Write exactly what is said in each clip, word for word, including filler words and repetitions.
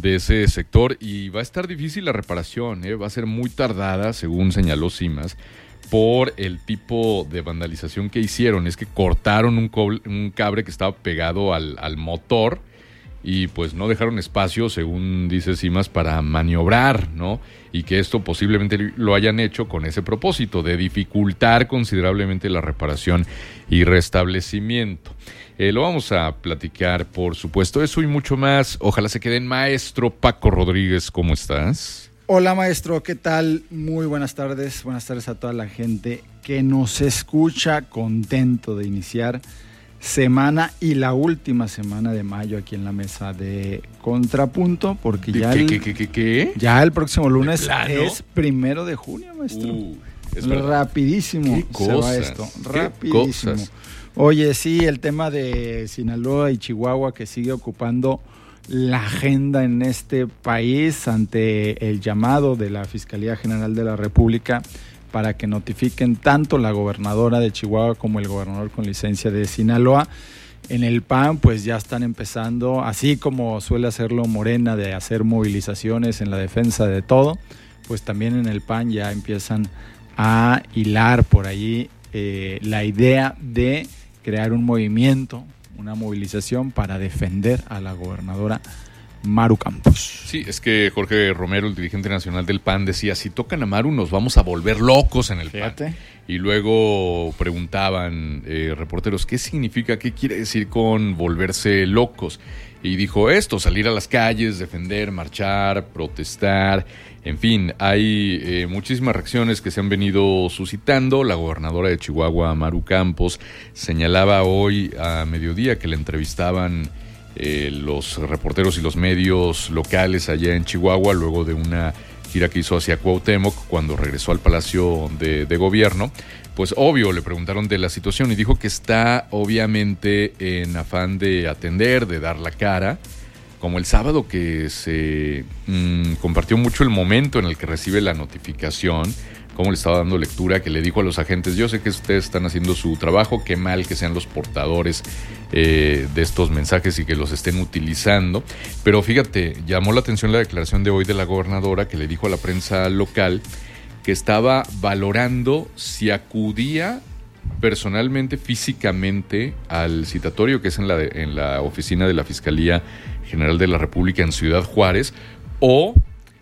de ese sector y va a estar difícil la reparación, ¿eh? Va a ser muy tardada, según señaló Simas, por el tipo de vandalización que hicieron. Es que cortaron un, coble, un cable que estaba pegado al, al motor y pues no dejaron espacio, según dice Simas, para maniobrar, ¿no? Y que esto posiblemente lo hayan hecho con ese propósito, de dificultar considerablemente la reparación y restablecimiento. Eh, lo vamos a platicar, por supuesto, eso y mucho más. Ojalá se queden. Maestro Paco Rodríguez, ¿cómo estás? Hola, maestro, ¿qué tal? Muy buenas tardes. Buenas tardes a toda la gente que nos escucha. Contento de iniciar semana y la última semana de mayo aquí en la mesa de Contrapunto, porque ya ¿Qué, el, qué, qué, qué, qué? ya el próximo lunes ¿Claro? es primero de junio, maestro. Uh, es verdad. Rapidísimo ¿Qué se va cosas? esto. ¿Qué Rapidísimo. cosas? Oye, sí, el tema de Sinaloa y Chihuahua que sigue ocupando la agenda en este país ante el llamado de la Fiscalía General de la República para que notifiquen tanto la gobernadora de Chihuahua como el gobernador con licencia de Sinaloa. En el P A N pues ya están empezando, así como suele hacerlo Morena, de hacer movilizaciones en la defensa de todo, pues también en el P A N ya empiezan a hilar por ahí eh, la idea de crear un movimiento, una movilización para defender a la gobernadora Maru Campos. Sí, es que Jorge Romero, el dirigente nacional del P A N, decía, si tocan a Maru nos vamos a volver locos en el Fíjate. P A N. Y luego preguntaban eh, reporteros, ¿qué significa, qué quiere decir con volverse locos? Y dijo esto, salir a las calles, defender, marchar, protestar, en fin, hay eh, muchísimas reacciones que se han venido suscitando. La gobernadora de Chihuahua, Maru Campos, señalaba hoy a mediodía que le entrevistaban Eh, los reporteros y los medios locales allá en Chihuahua luego de una gira que hizo hacia Cuauhtémoc cuando regresó al Palacio de, de Gobierno. Pues obvio, le preguntaron de la situación y dijo que está obviamente en afán de atender, de dar la cara, como el sábado que se mmm, compartió mucho el momento en el que recibe la notificación, cómo le estaba dando lectura, que le dijo a los agentes, yo sé que ustedes están haciendo su trabajo, qué mal que sean los portadores eh, de estos mensajes y que los estén utilizando, pero fíjate, llamó la atención la declaración de hoy de la gobernadora que le dijo a la prensa local que estaba valorando si acudía personalmente, físicamente al citatorio que es en la, de, en la oficina de la Fiscalía General de la República en Ciudad Juárez, o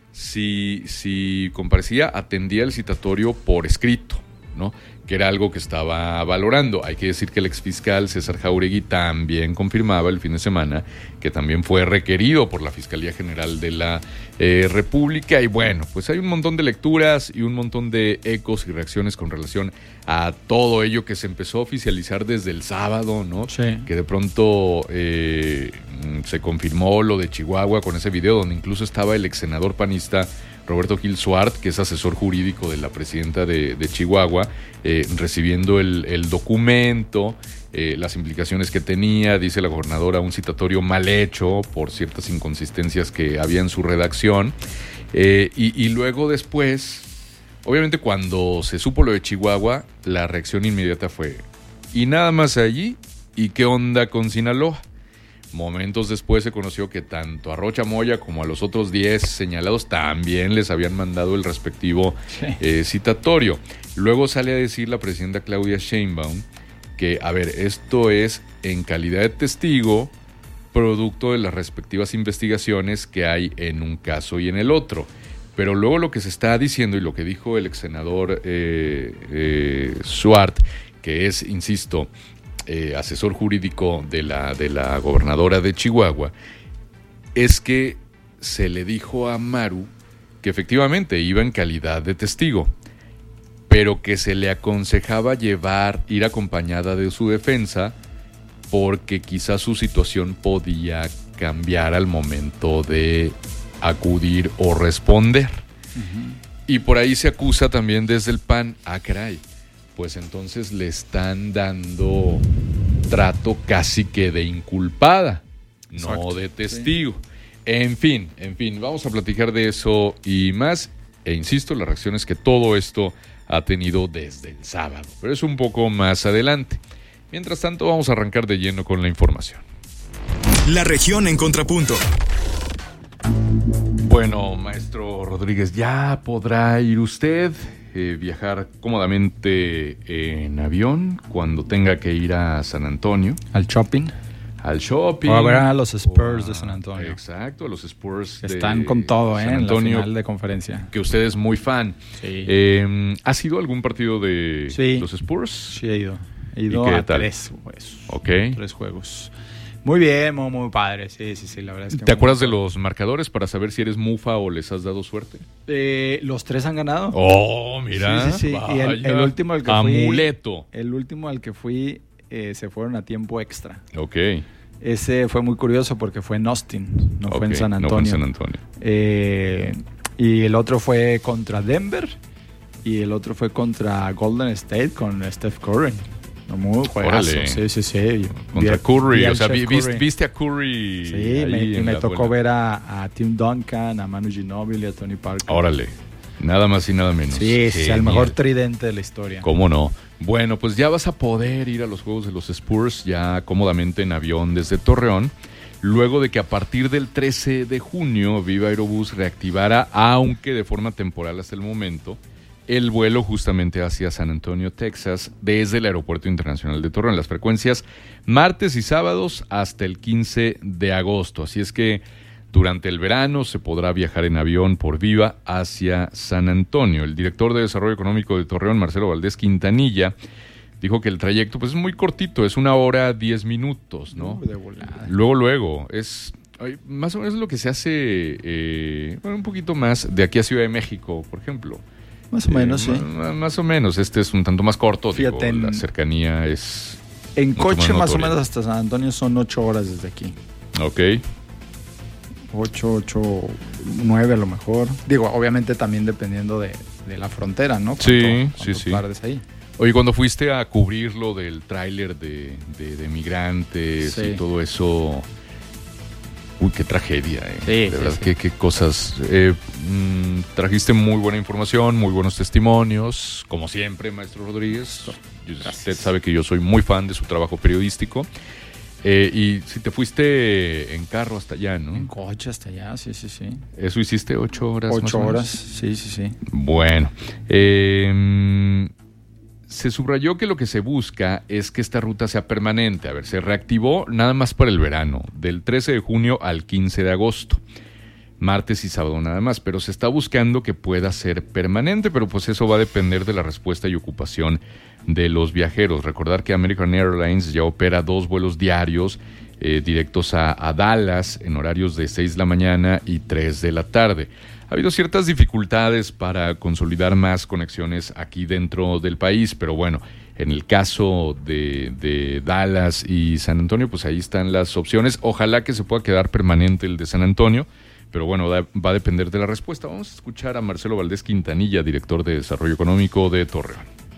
Si, si comparecía, atendía el citatorio por escrito, ¿no? Que era algo que estaba valorando. Hay que decir que el exfiscal César Jauregui también confirmaba el fin de semana que también fue requerido por la Fiscalía General de la eh, República. Y bueno, pues hay un montón de lecturas y un montón de ecos y reacciones con relación a todo ello que se empezó a oficializar desde el sábado, ¿no? Sí. Que de pronto eh, se confirmó lo de Chihuahua con ese video donde incluso estaba el ex senador panista Roberto Gil Suart, que es asesor jurídico de la presidenta de, de Chihuahua, eh, recibiendo el, el documento, eh, las implicaciones que tenía, dice la gobernadora, un citatorio mal hecho por ciertas inconsistencias que había en su redacción, eh, y, y luego después, obviamente cuando se supo lo de Chihuahua, la reacción inmediata fue, ¿y nada más allí? ¿Y qué onda con Sinaloa? Momentos después se conoció que tanto a Rocha Moya como a los otros diez señalados también les habían mandado el respectivo Sí. eh, citatorio. Luego sale a decir la presidenta Claudia Sheinbaum que, a ver, esto es en calidad de testigo, producto de las respectivas investigaciones que hay en un caso y en el otro. Pero luego lo que se está diciendo y lo que dijo el ex senador eh, eh, Suart, que es, insisto, Eh, asesor jurídico de la, de la gobernadora de Chihuahua, es que se le dijo a Maru que efectivamente iba en calidad de testigo, pero que se le aconsejaba llevar, ir acompañada de su defensa, porque quizás su situación podía cambiar al momento de acudir o responder. Uh-huh. Y por ahí se acusa también desde el P A N, ah caray, pues entonces le están dando trato casi que de inculpada, no Exacto, de testigo. Sí. En fin, en fin, vamos a platicar de eso y más. E insisto, las reacciones que todo esto ha tenido desde el sábado, pero es un poco más adelante. Mientras tanto, vamos a arrancar de lleno con la información. La región en Contrapunto. Bueno, maestro Rodríguez, ¿ya podrá ir usted eh, viajar cómodamente en avión cuando tenga que ir a San Antonio? Al shopping. Al shopping. O a ver a los Spurs a, de San Antonio. Exacto, los Spurs que están con todo, ¿eh? San Antonio, en la final de conferencia. Que usted es muy fan. Sí. Eh, ¿Ha sido algún partido de sí. los Spurs? Sí, he ido. He ido a tal? tres juegos. Ok. Tres juegos. Muy bien, muy, muy padre. Sí, sí, sí, la verdad es que... ¿Te acuerdas de los marcadores para saber si eres mufa o les has dado suerte? Eh, los tres han ganado. Oh, mira. Sí, sí, sí. Y el, el último al que Amuleto. fui... El último al que fui eh, se fueron a tiempo extra. Ok. Ese fue muy curioso porque fue en Austin, no okay, fue en San Antonio. No fue en San Antonio. Eh, y el otro fue contra Denver y el otro fue contra Golden State con Steph Curry. Muy juegazo. Sí, sí, sí. Contra vi, Curry. Vi o sea, vi, Curry. Viste a Curry. Sí, me, y me tocó ver a, a Tim Duncan, a Manu Ginóbili, a Tony Parker. Órale. Nada más y nada menos. Sí, sí, el mejor tridente de la historia. ¿Cómo no? Bueno, pues ya vas a poder ir a los juegos de los Spurs ya cómodamente en avión desde Torreón, luego de que a partir del trece de junio Viva Aerobús reactivara, aunque de forma temporal hasta el momento, el vuelo justamente hacia San Antonio, Texas, desde el Aeropuerto Internacional de Torreón. Las frecuencias martes y sábados hasta el quince de agosto. Así es que durante el verano se podrá viajar en avión por Viva hacia San Antonio. El director de Desarrollo Económico de Torreón, Marcelo Valdés Quintanilla, dijo que el trayecto pues es muy cortito, es una hora diez minutos, ¿no? De volada. Luego, luego, es más o menos lo que se hace, eh, bueno, un poquito más de aquí a Ciudad de México, por ejemplo. Más o menos, eh, sí. Más, más o menos, este es un tanto más corto, Fíjate, digo, en, la cercanía es... En coche más, más o menos hasta San Antonio son ocho horas desde aquí. Ok. ocho, ocho, nueve a lo mejor. Digo, obviamente también dependiendo de, de la frontera, ¿no? Sí, ¿Cuánto, sí, sí. tardes ahí? Oye, cuando fuiste a cubrir lo del tráiler de, de, de migrantes sí. y todo eso... Uy, qué tragedia, ¿eh? Sí, de sí, verdad, sí. Qué, qué cosas. Eh, mmm, trajiste muy buena información, muy buenos testimonios, como siempre, maestro Rodríguez. Gracias. Usted sabe que yo soy muy fan de su trabajo periodístico. Eh, y si te fuiste en carro hasta allá, ¿no? En coche hasta allá, sí, sí, sí. ¿Eso hiciste ocho horas? Ocho más horas, sí, sí, sí. Bueno, eh, se subrayó que lo que se busca es que esta ruta sea permanente. A ver, se reactivó nada más para el verano, del trece de junio al quince de agosto. Martes y sábado nada más, pero se está buscando que pueda ser permanente, pero pues eso va a depender de la respuesta y ocupación de los viajeros. Recordar que American Airlines ya opera dos vuelos diarios eh, directos a, a Dallas en horarios de seis de la mañana y tres de la tarde. Ha habido ciertas dificultades para consolidar más conexiones aquí dentro del país, pero bueno, en el caso de, de Dallas y San Antonio, pues ahí están las opciones. Ojalá que se pueda quedar permanente el de San Antonio, pero bueno, da, va a depender de la respuesta. Vamos a escuchar a Marcelo Valdés Quintanilla, director de Desarrollo Económico de Torreón.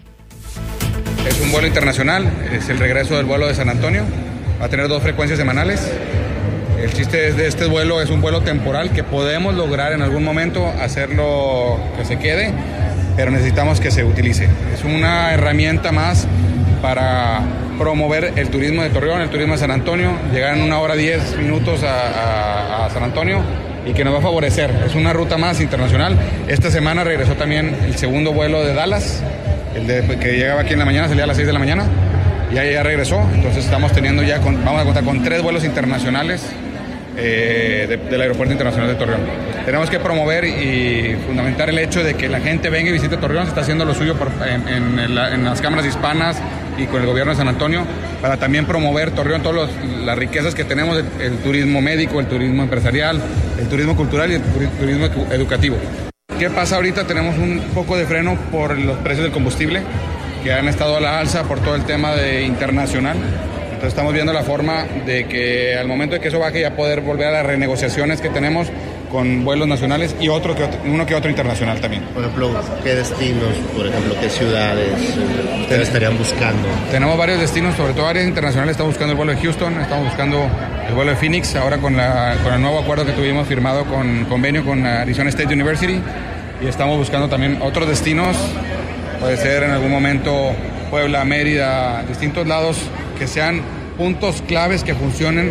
Es un vuelo internacional, es el regreso del vuelo de San Antonio, va a tener dos frecuencias semanales. El chiste de este vuelo es un vuelo temporal que podemos lograr en algún momento hacerlo que se quede, pero necesitamos que se utilice. Es una herramienta más para promover el turismo de Torreón, el turismo de San Antonio, llegar en una hora diez minutos a, a, a San Antonio y que nos va a favorecer. Es una ruta más internacional. Esta semana regresó también el segundo vuelo de Dallas, el de, que llegaba aquí en la mañana, salía a las seis de la mañana, y ya, ya regresó. Entonces estamos teniendo ya, con, vamos a contar con tres vuelos internacionales eh, de, del Aeropuerto Internacional de Torreón. Tenemos que promover y fundamentar el hecho de que la gente venga y visite Torreón. Se está haciendo lo suyo por, en, en, en las cámaras hispanas y con el gobierno de San Antonio, para también promover Torreón, todas las riquezas que tenemos, el, el turismo médico, el turismo empresarial, el turismo cultural y el turismo educativo. ¿Qué pasa ahorita? Tenemos un poco de freno por los precios del combustible, que han estado a la alza por todo el tema de internacional. Entonces estamos viendo la forma de que al momento de que eso baje ya poder volver a las renegociaciones que tenemos con vuelos nacionales y otro que otro, uno que otro internacional también. Por ejemplo, ¿qué destinos, por ejemplo, qué ciudades ustedes estarían buscando? Tenemos varios destinos, sobre todo áreas internacionales. Estamos buscando el vuelo de Houston, estamos buscando el vuelo de Phoenix, ahora con, la, con el nuevo acuerdo que tuvimos firmado con convenio con Arizona State University, y estamos buscando también otros destinos, puede ser en algún momento Puebla, Mérida, distintos lados que sean puntos claves que funcionen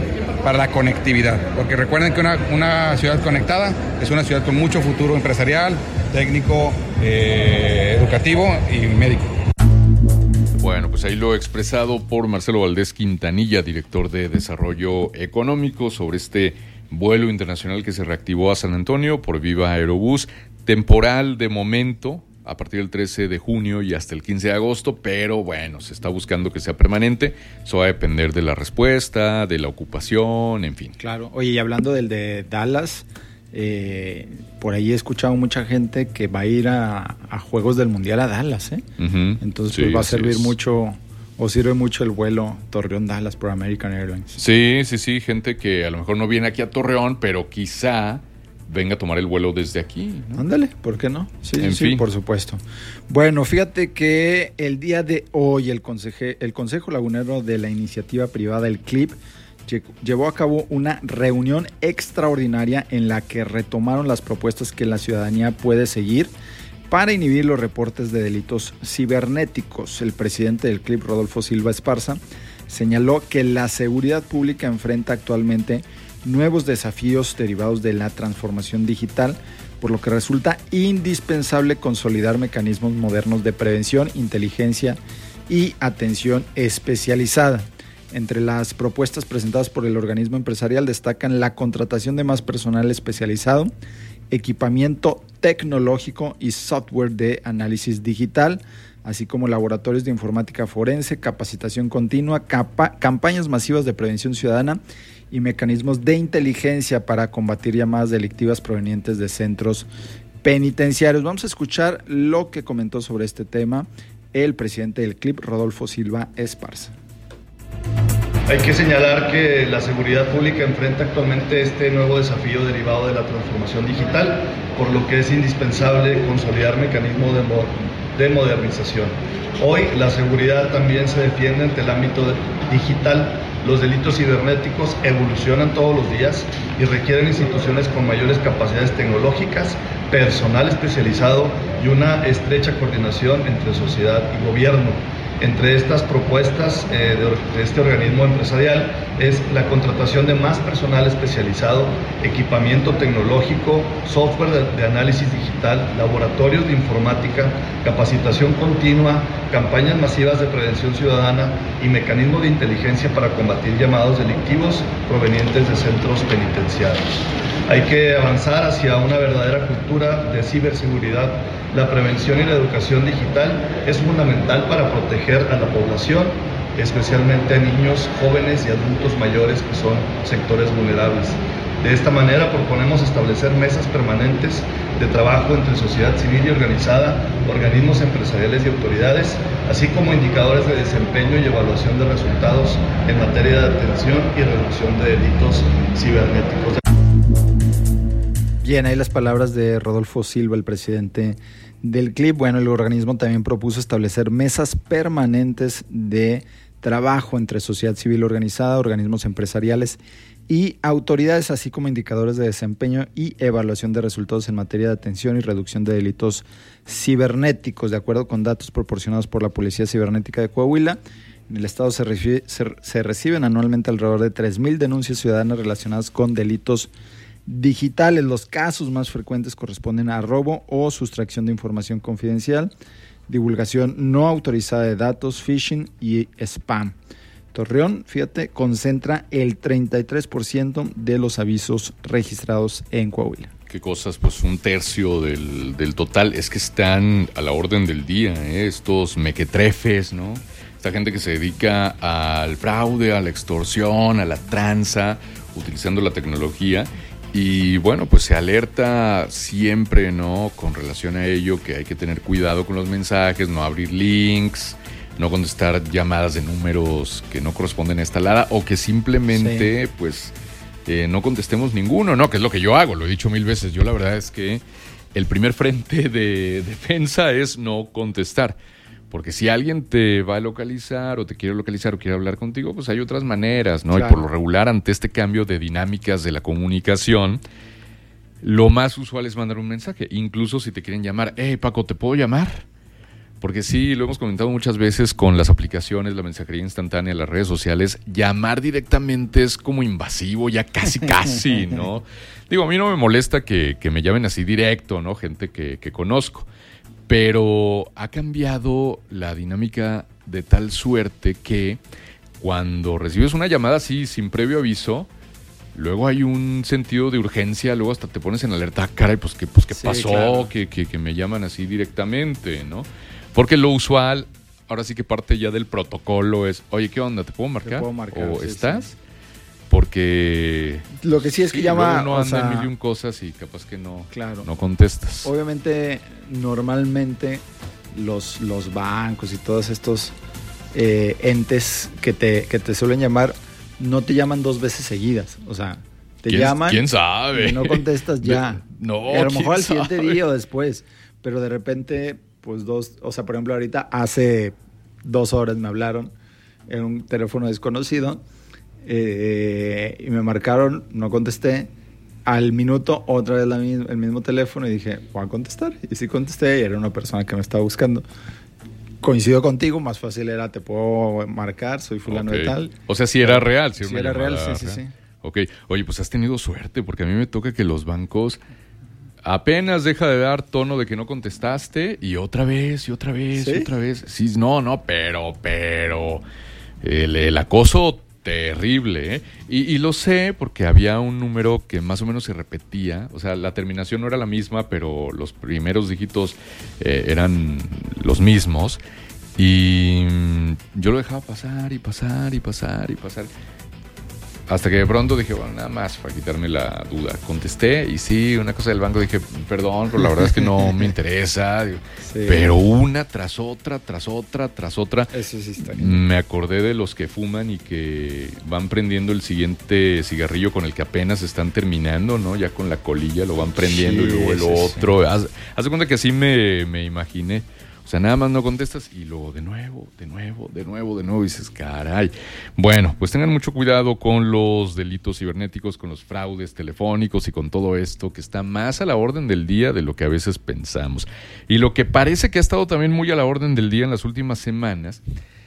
para la conectividad, porque recuerden que una, una ciudad conectada es una ciudad con mucho futuro empresarial, técnico, eh, educativo y médico. Bueno, pues ahí lo expresado por Marcelo Valdés Quintanilla, director de Desarrollo Económico, sobre este vuelo internacional que se reactivó a San Antonio por Viva Aerobús, temporal de momento, a partir del trece de junio y hasta el quince de agosto, pero bueno, se está buscando que sea permanente. Eso va a depender de la respuesta, de la ocupación, en fin. Claro. Oye, y hablando del de Dallas, eh, por ahí he escuchado mucha gente que va a ir a, a Juegos del Mundial a Dallas, ¿eh? Uh-huh. Entonces, sí, pues va a servir mucho, o sirve mucho el vuelo Torreón-Dallas por American Airlines. Sí, sí, sí, gente que a lo mejor no viene aquí a Torreón, pero quizá venga a tomar el vuelo desde aquí, ¿no? Ándale, ¿por qué no? Sí, en sí, fin. Por supuesto. Bueno, fíjate que el día de hoy el, conseje, el Consejo Lagunero de la iniciativa privada, el C L I P, llevó a cabo una reunión extraordinaria en la que retomaron las propuestas que la ciudadanía puede seguir para inhibir los reportes de delitos cibernéticos. El presidente del C L I P, Rodolfo Silva Esparza, señaló que la seguridad pública enfrenta actualmente nuevos desafíos derivados de la transformación digital, por lo que resulta indispensable consolidar mecanismos modernos de prevención, inteligencia y atención especializada. Entre las propuestas presentadas por el organismo empresarial destacan la contratación de más personal especializado, equipamiento tecnológico y software de análisis digital, así como laboratorios de informática forense, capacitación continua, capa, campañas masivas de prevención ciudadana y mecanismos de inteligencia para combatir llamadas delictivas provenientes de centros penitenciarios. Vamos a escuchar lo que comentó sobre este tema el presidente del C L I P, Rodolfo Silva Esparza. Hay que señalar que la seguridad pública enfrenta actualmente este nuevo desafío derivado de la transformación digital, por lo que es indispensable consolidar mecanismos de, mo- de modernización. Hoy la seguridad también se defiende ante el ámbito digital. Los delitos cibernéticos evolucionan todos los días y requieren instituciones con mayores capacidades tecnológicas, personal especializado y una estrecha coordinación entre sociedad y gobierno. Entre estas propuestas eh, de, de este organismo empresarial es la contratación de más personal especializado, equipamiento tecnológico, software de, de análisis digital, laboratorios de informática, capacitación continua, campañas masivas de prevención ciudadana y mecanismos de inteligencia para combatir llamados delictivos provenientes de centros penitenciarios. Hay que avanzar hacia una verdadera cultura de ciberseguridad. La prevención y la educación digital es fundamental para proteger a la población, especialmente a niños, jóvenes y adultos mayores que son sectores vulnerables. De esta manera proponemos establecer mesas permanentes de trabajo entre sociedad civil y organizada, organismos empresariales y autoridades, así como indicadores de desempeño y evaluación de resultados en materia de atención y reducción de delitos cibernéticos. Bien, ahí las palabras de Rodolfo Silva, el presidente del C L I P. Bueno, el organismo también propuso establecer mesas permanentes de trabajo entre sociedad civil organizada, organismos empresariales y autoridades, así como indicadores de desempeño y evaluación de resultados en materia de atención y reducción de delitos cibernéticos. De acuerdo con datos proporcionados por la Policía Cibernética de Coahuila, en el estado se, recibe, se, se reciben anualmente alrededor de tres mil denuncias ciudadanas relacionadas con delitos digitales. Los casos más frecuentes corresponden a robo o sustracción de información confidencial, divulgación no autorizada de datos, phishing y spam. Torreón, fíjate, concentra el treinta y tres por ciento de los avisos registrados en Coahuila. ¿Qué cosas? Pues un tercio del, del total. Es que están a la orden del día, ¿eh? Estos mequetrefes, ¿no? Esta gente que se dedica al fraude, a la extorsión, a la tranza, utilizando la tecnología. Y bueno, pues se alerta siempre, ¿no? Con relación a ello, que hay que tener cuidado con los mensajes, no abrir links, no contestar llamadas de números que no corresponden a esta alada, o que simplemente, sí. pues, eh, no contestemos ninguno, ¿no? Que es lo que yo hago, lo he dicho mil veces. Yo la verdad es que el primer frente de defensa es no contestar. Porque si alguien te va a localizar o te quiere localizar o quiere hablar contigo, pues hay otras maneras, ¿no? Claro. Y por lo regular, ante este cambio de dinámicas de la comunicación, lo más usual es mandar un mensaje. Incluso si te quieren llamar, hey Paco, ¿te puedo llamar? Porque sí, lo hemos comentado muchas veces con las aplicaciones, la mensajería instantánea, las redes sociales, llamar directamente es como invasivo, ya casi, casi, ¿no? Digo, a mí no me molesta que, que me llamen así directo, ¿no? Gente que, que conozco. Pero ha cambiado la dinámica de tal suerte que cuando recibes una llamada así, sin previo aviso, luego hay un sentido de urgencia, luego hasta te pones en alerta, ah, caray, pues qué, pues, ¿qué sí, pasó? Claro. Que, que, que me llaman así directamente, ¿no? Porque lo usual, ahora sí que parte ya del protocolo es, oye, ¿qué onda? ¿Te puedo marcar? ¿Te puedo marcar? ¿O sí, estás? Sí. Porque... Lo que sí es que sí, llama... Uno o anda sea, en mil y un cosas y capaz que no, claro. no contestas. Obviamente, normalmente, los, los bancos y todos estos eh, entes que te, que te suelen llamar, no te llaman dos veces seguidas. O sea, te ¿Quién, llaman... ¿Quién sabe? Y no contestas ya. De, no, a lo mejor al sabe? siguiente día o después. Pero de repente, pues dos... O sea, por ejemplo, ahorita hace dos horas me hablaron en un teléfono desconocido eh, y me marcaron, no contesté. Al minuto, otra vez la, el mismo teléfono y dije, voy a contestar. Y sí contesté y era una persona que me estaba buscando. Coincido contigo, más fácil era, te puedo marcar, soy fulano okay. de tal. O sea, si era real. Si, si era real, sí, sí, sí. Ok, oye, pues has tenido suerte, porque a mí me toca que los bancos apenas deja de dar tono de que no contestaste y otra vez, y otra vez, ¿sí? y otra vez. Sí, no, no, pero, pero, el, el acoso terrible, ¿eh? Y, y lo sé porque había un número que más o menos se repetía, o sea, la terminación no era la misma, pero los primeros dígitos eh, eran los mismos, y yo lo dejaba pasar y pasar y pasar y pasar. Hasta que de pronto dije, bueno, nada más para quitarme la duda. Contesté y sí, una cosa del banco, dije, perdón, pero la verdad es que no me interesa. Sí. Pero una tras otra, tras otra, tras otra. Eso sí está bien. Me acordé de los que fuman y que van prendiendo el siguiente cigarrillo con el que apenas están terminando, ¿no? Ya con la colilla lo van prendiendo sí, y luego el sí, otro. Sí. Haz, haz de cuenta que así me, me imaginé. O sea, nada más no contestas y luego de nuevo, de nuevo, de nuevo, de nuevo, y dices, caray. Bueno, pues tengan mucho cuidado con los delitos cibernéticos, con los fraudes telefónicos y con todo esto que está más a la orden del día de lo que a veces pensamos. Y lo que parece que ha estado también muy a la orden del día en las últimas semanas,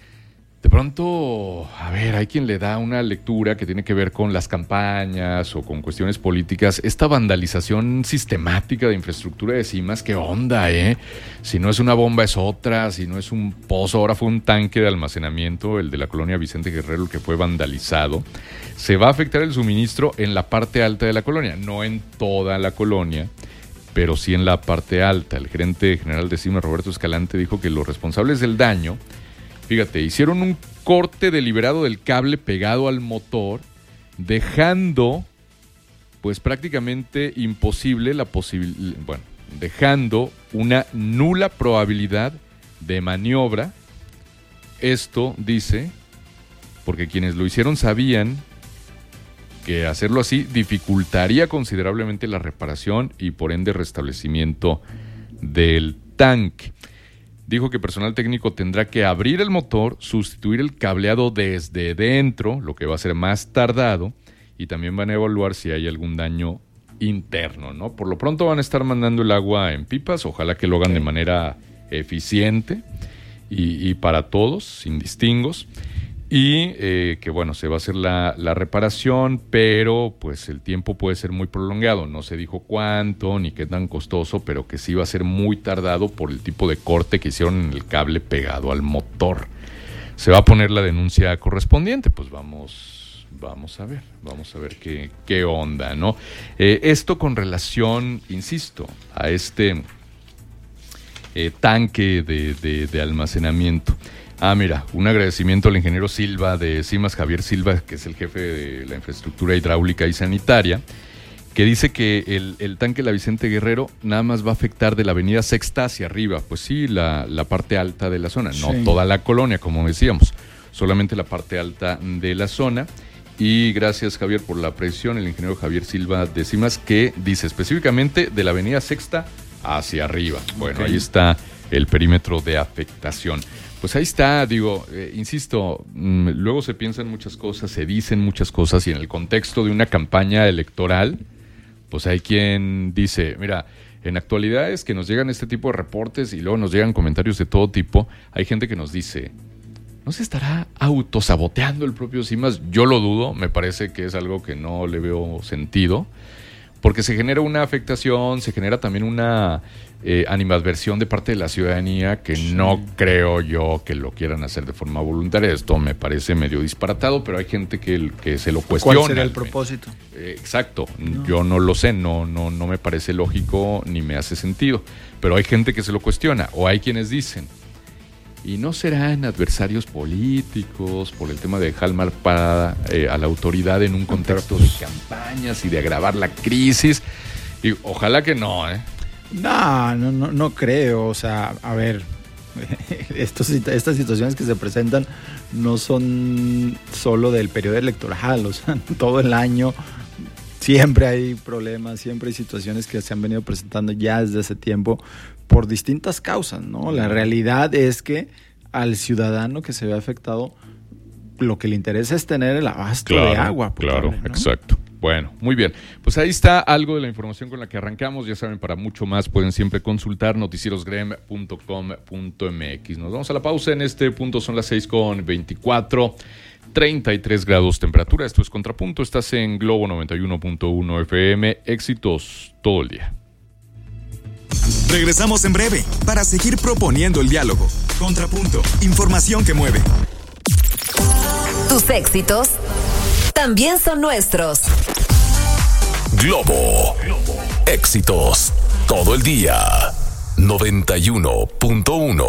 de pronto, a ver, hay quien le da una lectura que tiene que ver con las campañas o con cuestiones políticas. Esta vandalización sistemática de infraestructura de cimas, ¿qué onda, eh? Si no es una bomba es otra, si no es un pozo, ahora fue un tanque de almacenamiento, el de la colonia Vicente Guerrero, el que fue vandalizado. Se va a afectar el suministro en la parte alta de la colonia, no en toda la colonia, pero sí en la parte alta. El gerente general de Cimas, Roberto Escalante, dijo que los responsables del daño, fíjate, hicieron un corte deliberado del cable pegado al motor, dejando, pues prácticamente imposible la posibilidad, bueno, dejando una nula probabilidad de maniobra. Esto, dice, porque quienes lo hicieron sabían que hacerlo así dificultaría considerablemente la reparación y por ende restablecimiento del tanque. Dijo que personal técnico tendrá que abrir el motor, sustituir el cableado desde dentro, lo que va a ser más tardado, y también van a evaluar si hay algún daño interno, ¿no? Por lo pronto van a estar mandando el agua en pipas, ojalá que lo hagan de manera eficiente y, y para todos, sin distingos, y eh, que bueno, se va a hacer la, la reparación, pero pues el tiempo puede ser muy prolongado. No se dijo cuánto ni qué tan costoso, pero que sí va a ser muy tardado por el tipo de corte que hicieron en el cable pegado al motor. Se va a poner la denuncia correspondiente, pues vamos, vamos a ver, vamos a ver qué, qué onda, ¿no? Eh, esto con relación, insisto, a este eh, tanque de, de, de almacenamiento. Ah, mira, un agradecimiento al ingeniero Silva de Cimas, Javier Silva, que es el jefe de la infraestructura hidráulica y sanitaria, que dice que el, el tanque La Vicente Guerrero nada más va a afectar de la avenida Sexta hacia arriba, pues sí, la, la parte alta de la zona, no sí. toda la colonia, como decíamos, solamente la parte alta de la zona. Y gracias, Javier, por la precisión, el ingeniero Javier Silva de Cimas, que dice específicamente de la avenida Sexta hacia arriba. Bueno, okay. Ahí está el perímetro de afectación. Pues ahí está, digo, eh, insisto, mmm, luego se piensan muchas cosas, se dicen muchas cosas, y en el contexto de una campaña electoral, pues hay quien dice, mira, En actualidades que nos llegan este tipo de reportes y luego nos llegan comentarios de todo tipo, hay gente que nos dice, ¿no se estará autosaboteando el propio Simas? Yo lo dudo, me parece que es algo que no le veo sentido, porque se genera una afectación, se genera también una eh, animadversión de parte de la ciudadanía que sí. No creo yo que lo quieran hacer de forma voluntaria. Esto me parece medio disparatado, pero hay gente que, que se lo cuestiona. ¿Cuál será el propósito? Eh, exacto, no. Yo no lo sé, no, no, no me parece lógico ni me hace sentido, pero hay gente que se lo cuestiona, o hay quienes dicen, ¿y no serán adversarios políticos por el tema de dejar mal parada eh, a la autoridad en un contexto de campañas y de agravar la crisis? Y ojalá que no, ¿eh? No, no, no, no creo. O sea, a ver, estos, estas situaciones que se presentan no son solo del periodo electoral, o sea, todo el año siempre hay problemas, siempre hay situaciones que se han venido presentando ya desde hace tiempo por distintas causas, ¿no? La realidad es que al ciudadano que se ve afectado, lo que le interesa es tener el abasto claro, de agua potable, claro, ¿no? Exacto. Bueno, muy bien. Pues ahí está algo de la información con la que arrancamos. Ya saben, para mucho más pueden siempre consultar noticieros grem punto com punto m x. Nos vamos a la pausa. En este punto son las seis con veinticuatro, treinta y tres grados temperatura. Esto es Contrapunto. Estás en Globo noventa y uno punto uno F M. Éxitos todo el día. Regresamos en breve para seguir proponiendo el diálogo. Contrapunto. Información que mueve. Tus éxitos también son nuestros. Globo. Éxitos todo el día. noventa y uno punto uno.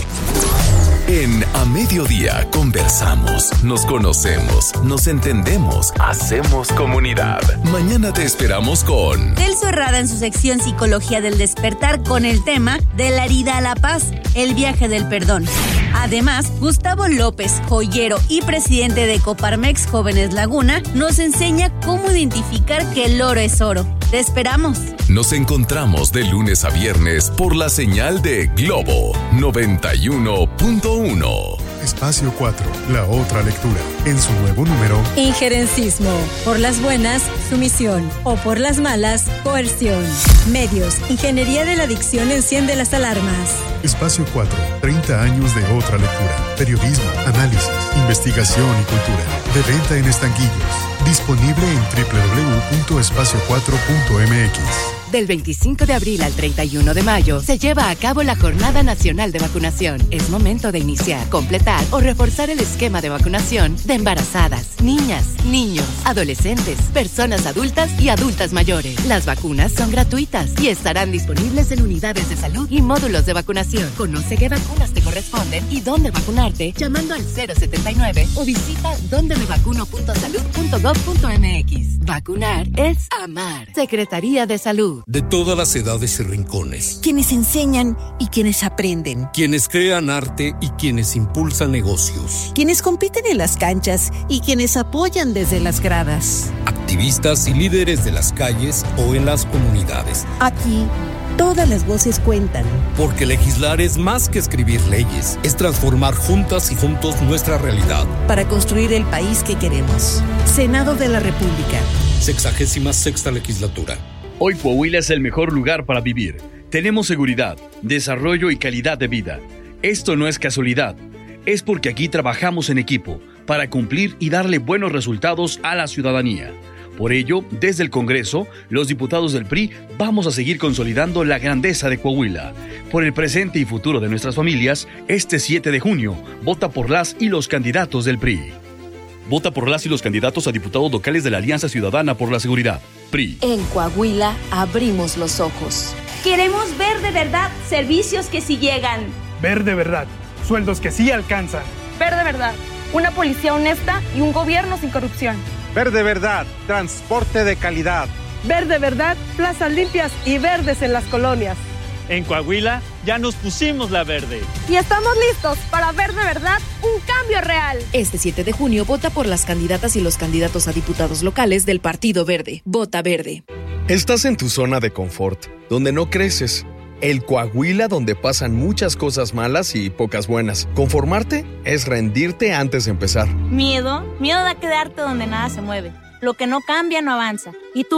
En A Mediodía conversamos, nos conocemos, nos entendemos, hacemos comunidad. Mañana te esperamos con Celso Herrada en su sección Psicología del Despertar con el tema de la herida a la paz, el viaje del perdón. Además, Gustavo López, joyero y presidente de Coparmex Jóvenes Laguna, nos enseña cómo identificar que el oro es oro. Te esperamos. Nos encontramos de lunes a viernes por la señal de Globo noventa y uno punto uno. Espacio cuatro, la otra lectura, en su nuevo número. Injerencismo. Por las buenas, sumisión. O por las malas, coerción. Medios. Ingeniería de la adicción enciende las alarmas. Espacio cuatro, treinta años de otra lectura. Periodismo, análisis, investigación y cultura. De venta en estanquillos. Disponible en doble u doble u doble u punto espacio cuatro punto m x. Del veinticinco de abril al treinta y uno de mayo se lleva a cabo la Jornada Nacional de Vacunación. Es momento de iniciar, completar o reforzar el esquema de vacunación de embarazadas, niñas, niños, adolescentes, personas adultas y adultas mayores. Las vacunas son gratuitas y estarán disponibles en unidades de salud y módulos de vacunación. Conoce qué vacunas te corresponden y dónde vacunarte llamando al cero setenta y nueve o visita donde me vacuno punto salud punto gov punto m x. Vacunar es amar. Secretaría de Salud. De todas las edades y rincones. Quienes enseñan y quienes aprenden. Quienes crean arte y quienes impulsan negocios. Quienes compiten en las canchas y quienes apoyan desde las gradas. Activistas y líderes de las calles o en las comunidades. Aquí, todas las voces cuentan. Porque legislar es más que escribir leyes. Es transformar juntas y juntos nuestra realidad. Para construir el país que queremos. Senado de la República. Sexagésima sexta legislatura. Hoy Coahuila es el mejor lugar para vivir. Tenemos seguridad, desarrollo y calidad de vida. Esto no es casualidad. Es porque aquí trabajamos en equipo para cumplir y darle buenos resultados a la ciudadanía. Por ello, desde el Congreso, los diputados del P R I vamos a seguir consolidando la grandeza de Coahuila. Por el presente y futuro de nuestras familias, este siete de junio, vota por las y los candidatos del P R I. Vota por las y los candidatos a diputados locales de la Alianza Ciudadana por la Seguridad. P R I. En Coahuila abrimos los ojos. Queremos ver de verdad servicios que sí llegan. Ver de verdad sueldos que sí alcanzan. Ver de verdad una policía honesta y un gobierno sin corrupción. Ver de verdad transporte de calidad. Ver de verdad plazas limpias y verdes en las colonias. En Coahuila ya nos pusimos la verde. Y estamos listos para ver de verdad un cambio real. Este siete de junio vota por las candidatas y los candidatos a diputados locales del Partido Verde. Vota verde. Estás en tu zona de confort, donde no creces. El Coahuila donde pasan muchas cosas malas y pocas buenas. Conformarte es rendirte antes de empezar. Miedo, miedo a quedarte donde nada se mueve. Lo que no cambia no avanza. ¿Y tú?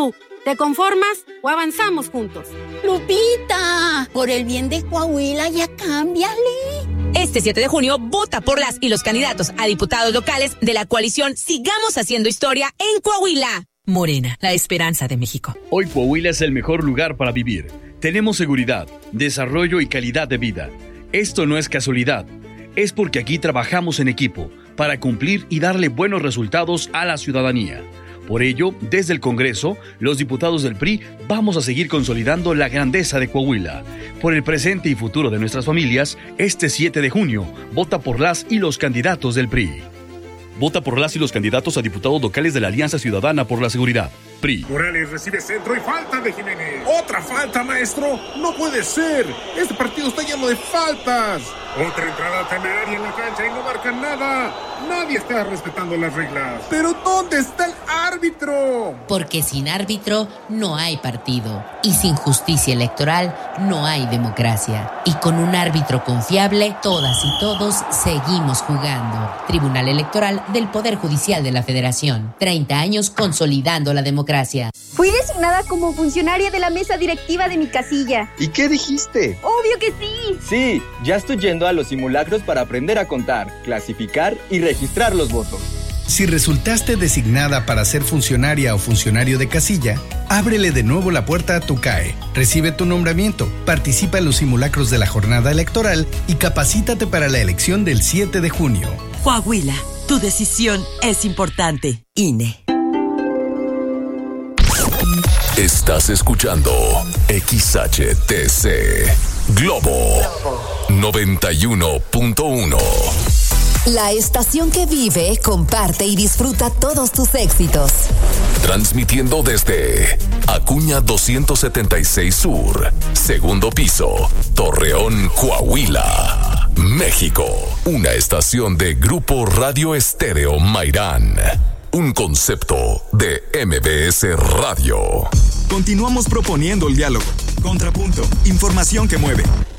¿Te conformas o avanzamos juntos? Lupita, por el bien de Coahuila ya cámbiale. Este siete de junio, vota por las y los candidatos a diputados locales de la coalición Sigamos Haciendo Historia en Coahuila. Morena, la esperanza de México. Hoy Coahuila es el mejor lugar para vivir. Tenemos seguridad, desarrollo y calidad de vida. Esto no es casualidad. Es porque aquí trabajamos en equipo para cumplir y darle buenos resultados a la ciudadanía. Por ello, desde el Congreso, los diputados del P R I vamos a seguir consolidando la grandeza de Coahuila. Por el presente y futuro de nuestras familias, este siete de junio, vota por las y los candidatos del P R I. Vota por las y los candidatos a diputados locales de la Alianza Ciudadana por la Seguridad. P R I. Morales recibe centro y falta de Jiménez. ¿Otra falta, maestro? ¡No puede ser! Este partido está lleno de faltas. Otra entrada temeraria en la cancha y no marcan nada. Nadie está respetando las reglas. ¿Pero dónde está el árbitro? Porque sin árbitro no hay partido. Y sin justicia electoral no hay democracia. Y con un árbitro confiable, todas y todos seguimos jugando. Tribunal Electoral del Poder Judicial de la Federación. treinta años consolidando la democracia. Fui designada como funcionaria de la mesa directiva de mi casilla. ¿Y qué dijiste? ¡Obvio que sí! Sí, ya estoy yendo a los simulacros para aprender a contar, clasificar y registrar los votos. Si resultaste designada para ser funcionaria o funcionario de casilla, ábrele de nuevo la puerta a tu C A E. Recibe tu nombramiento, participa en los simulacros de la jornada electoral y capacítate para la elección del siete de junio. Coahuila, tu decisión es importante. I N E. Estás escuchando X H T C Globo noventa y uno punto uno. La estación que vive, comparte y disfruta todos tus éxitos. Transmitiendo desde Acuña doscientos setenta y seis Sur, segundo piso, Torreón, Coahuila, México. Una estación de Grupo Radio Estéreo Mairán. Un concepto de M B S Radio. Continuamos proponiendo el diálogo. Contrapunto. Información que mueve.